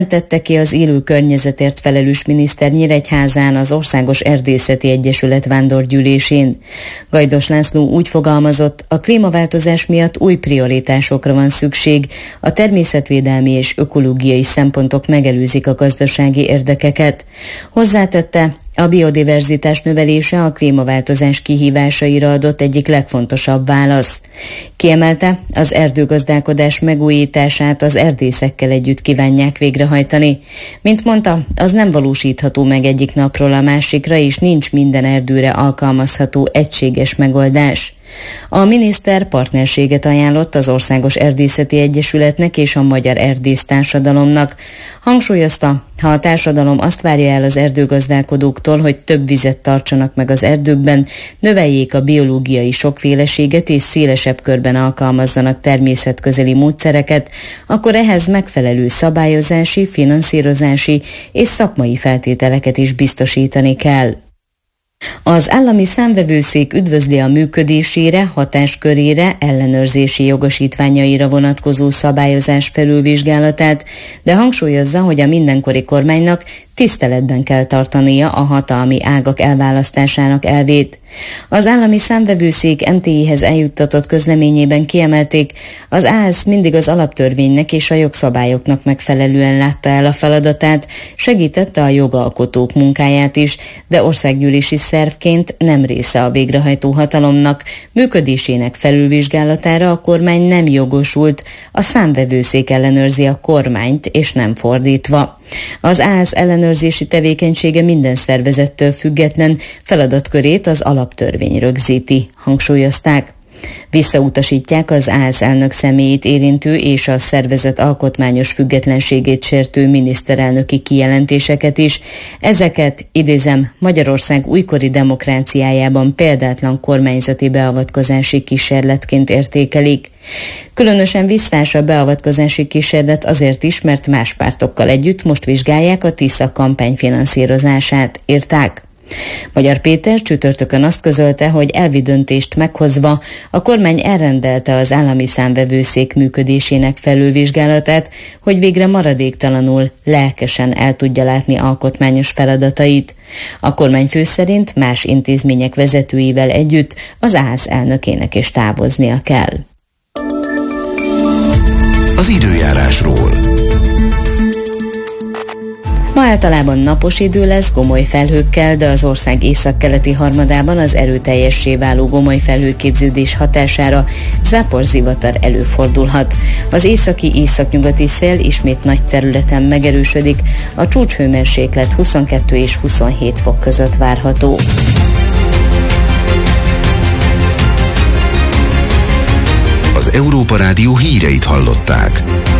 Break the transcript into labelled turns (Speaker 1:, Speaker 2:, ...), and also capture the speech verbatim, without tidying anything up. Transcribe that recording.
Speaker 1: Tette ki az élő környezetért felelős miniszter Nyíregyházán az Országos Erdészeti Egyesület vándorgyűlésén. Gajdos László úgy fogalmazott, a klímaváltozás miatt új prioritásokra van szükség, a természetvédelmi és ökológiai szempontok megelőzik a gazdasági érdekeket. Hozzátette, a biodiverzitás növelése a klímaváltozás kihívásaira adott egyik legfontosabb válasz. Kiemelte, az erdőgazdálkodás megújítását az erdészekkel együtt kívánják végrehajtani. Mint mondta, az nem valósítható meg egyik napról a másikra, és nincs minden erdőre alkalmazható egységes megoldás. A miniszter partnerséget ajánlott az Országos Erdészeti Egyesületnek és a Magyar Erdész Társadalomnak. Hangsúlyozta, ha a társadalom azt várja el az erdőgazdálkodóktól, hogy több vizet tartsanak meg az erdőkben, növeljék a biológiai sokféleséget és szélesebb körben alkalmazzanak természetközeli módszereket, akkor ehhez megfelelő szabályozási, finanszírozási és szakmai feltételeket is biztosítani kell. Az állami számvevőszék üdvözli a működésére, hatáskörére, ellenőrzési jogosítványaira vonatkozó szabályozás felülvizsgálatát, de hangsúlyozza, hogy a mindenkori kormánynak tiszteletben kell tartania a hatalmi ágak elválasztásának elvét. Az állami számvevőszék em té i-hez eljuttatott közleményében kiemelték, az ÁSZ mindig az alaptörvénynek és a jogszabályoknak megfelelően látta el a feladatát, segítette a jogalkotók munkáját is, de országgyűlési szervként nem része a végrehajtó hatalomnak, működésének felülvizsgálatára a kormány nem jogosult, a számvevőszék ellenőrzi a kormányt, és nem fordítva. Az ÁSZ ellenőrzési tevékenysége minden szervezettől független, feladatkörét az alaptörvény rögzíti, hangsúlyozták. Visszautasítják az ÁSZ elnök személyét érintő és a szervezet alkotmányos függetlenségét sértő miniszterelnöki kijelentéseket is. Ezeket, idézem, Magyarország újkori demokráciájában példátlan kormányzati beavatkozási kísérletként értékelik. Különösen visszás a beavatkozási kísérlet azért is, mert más pártokkal együtt most vizsgálják a Tisza kampány finanszírozását, írták. Magyar Péter csütörtökön azt közölte, hogy elvi döntést meghozva a kormány elrendelte az állami számvevőszék működésének felülvizsgálatát, hogy végre maradéktalanul, lelkesen el tudja látni alkotmányos feladatait. A kormányfő szerint más intézmények vezetőivel együtt az ÁSZ elnökének is távoznia kell.
Speaker 2: Az időjárásról.
Speaker 1: Ma általában napos idő lesz, gomoly felhőkkel, de az ország északkeleti harmadában az erőteljessé váló gomoly felhőképződés hatására záporzivatar előfordulhat. Az északi északnyugati szél ismét nagy területen megerősödik, a csúcshőmérséklet huszonkettő és huszonhét fok között várható.
Speaker 2: Az Európa Rádió híreit hallották.